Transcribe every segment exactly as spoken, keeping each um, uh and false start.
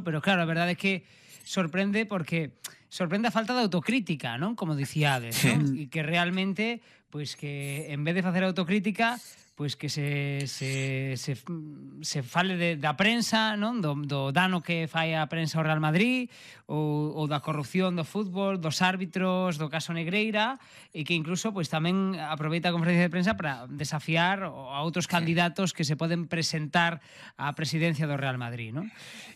Pero claro, a verdade é que sorprende porque sorprende a falta de autocrítica, non? Como dicíades, non? E que realmente, pois que en vez de facer autocrítica, pois que se, se, se, se fale de, da prensa, non? Do, do dano que fai a prensa ao Real Madrid, ou, ou da corrupción do fútbol, dos árbitros, do caso Negreira, e que incluso pois tamén aproveita a conferencia de prensa para desafiar a outros candidatos que se poden presentar á presidencia do Real Madrid, non?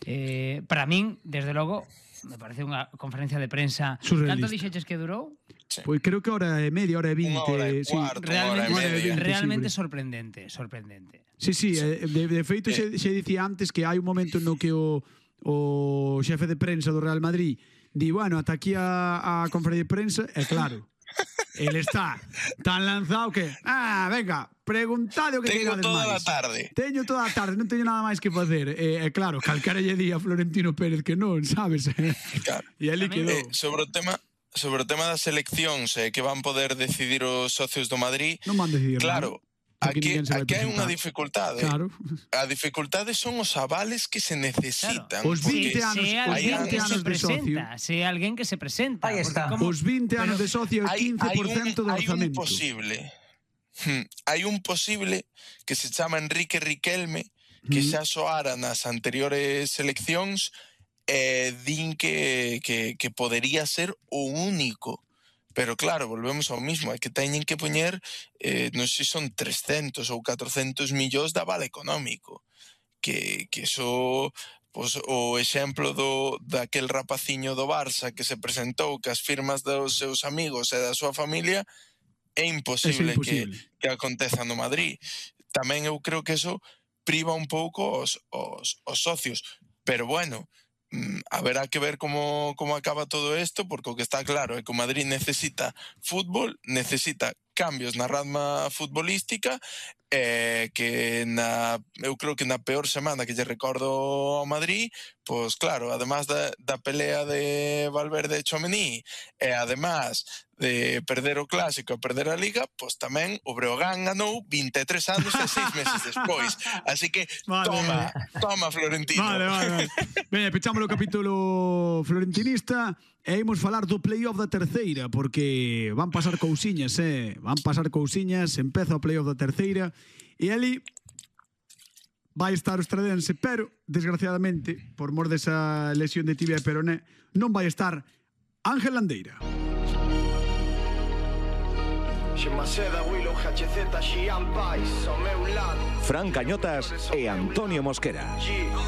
Eh, para min, desde logo, me parece unha conferencia de prensa. Canto dixeches que durou? Sí. Pois creo que hora e media, hora e vinte. Unha hora e sí. cuarto, Realmente, unha hora e media. realmente sorprendente, sorprendente. Sí, sí, eh, de, de feito Eh. xe, xe dicía antes que hai un momento no que o, o xefe de prensa do Real Madrid di, bueno, ata aquí a, a conferencia de prensa, e claro, ele está tan lanzado que, ah, venga, preguntade o que Tengo queirades toda máis. a tarde. Teño toda a tarde, non teño nada máis que facer. E, eh, claro, calcara lle di a Florentino Pérez que non, sabes? Claro. E ali quedou. Eh, sobre o tema sobre o tema das eleccións eh, que van poder decidir os socios do Madrid, Non van decidir claro, nada. Aquí aquí, ninguén se vai aquí hai unha presentar. dificultade. Claro. A dificultade son os avales que se necesitan. Os porque vinte anos- se os alguén vinte que anos se de socio. presenta, se alguén que se presenta. Aí está. Porque como- Os vinte anos de socio, o hai, quince por cento do hai un, hai un orzamento. posible. Hmm, Hai un posible que se chama Enrique Riquelme, que Mm. xa soara nas anteriores eleccións, e din que, que, que podería ser o único. Pero claro, volvemos ao mismo, é que teñen que poñer, eh, non sei se son trescentos ou catrocentos millóns de aval económico. Que, que eso, pues, o exemplo do, daquel rapaciño do Barça que se presentou que as firmas dos seus amigos e da súa familia é imposible, É imposible. que, que aconteza no Madrid. Tamén eu creo que eso priva un pouco os, os, os socios. Pero bueno, mm, haberá que ver como, como acaba todo isto, porque o que está claro é que o Madrid necesita fútbol, necesita cambios na rama futbolística, eh, que na, eu creo que na peor semana que lle recordo ao Madrid, pois claro, además da, da pelea de Valverde e Tchouaméni, e además de perder o Clásico e perder a Liga, pois tamén o Breogán ganou vinte e tres anos e seis meses despois. Así que Vale, toma, toma Florentino. Vale, vale, vale. Veña, pechamos o capítulo florentinista e imos falar do playoff da terceira, porque van pasar cousiñas, eh? Van pasar cousiñas, empeza o playoff da terceira e ali vai estar o Estradense, pero desgraciadamente, por mor desa lesión de tibia e peroné, non vai estar Ángel Landeira. Fran Cañotas e Antonio Mosquera.